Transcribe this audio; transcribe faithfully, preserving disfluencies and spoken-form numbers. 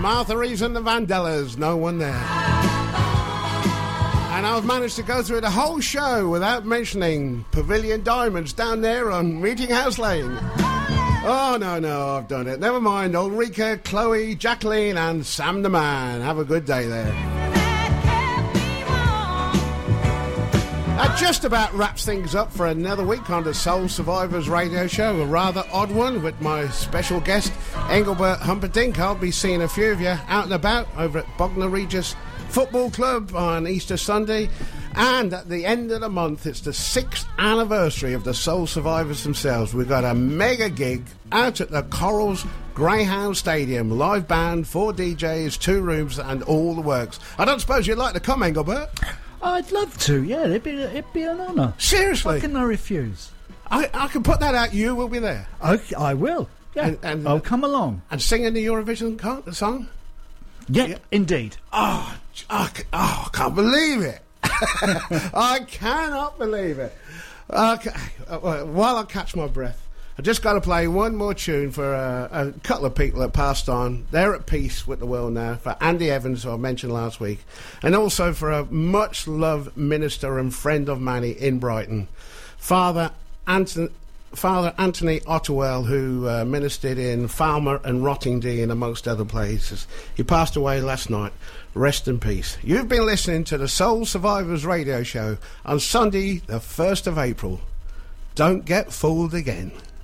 Martha Reeves and the Vandellas, No One There. And I've managed to go through the whole show without mentioning Pavilion Diamonds down there on Meeting House Lane. Oh, no, no, I've done it. Never mind. Ulrika, Chloe, Jacqueline and Sam the Man. Have a good day there. That just about wraps things up for another week on the Soul Survivors radio show. A rather odd one with my special guest, Engelbert Humperdinck. I'll be seeing a few of you out and about over at Bognor Regis Football Club on Easter Sunday. And at the end of the month, it's the sixth anniversary of the Soul Survivors themselves. We've got a mega gig out at the Corals Greyhound Stadium. Live band, four D Js, two rooms, and all the works. I don't suppose you'd like to come, Engelbert? I'd love to, yeah. It'd be, it'd be an honour. Seriously? Why can I refuse? I, I can put that out. You will be there. Okay, I will. Yeah, and, and, I'll come along. And sing in the Eurovision con- song? Yeah, yeah, indeed. Oh, oh, oh, I can't believe it. I cannot believe it. Okay, while I catch my breath, I just got to play one more tune for uh, a couple of people that passed on. They're at peace with the world now. For Andy Evans, who I mentioned last week, and also for a much-loved minister and friend of Manny in Brighton, Father Anthony. Father Anthony Ottewell, who uh, ministered in Falmer and Rottingdean, amongst other places. He passed away last night. Rest in peace. You've been listening to the Soul Survivors radio show on Sunday, the first of April. Don't get fooled again.